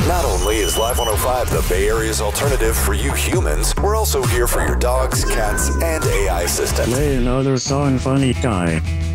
Not only is Live 105 the Bay Area's alternative for you humans, we're also here for your dogs, cats, and AI assistants. Play another song, funny guy.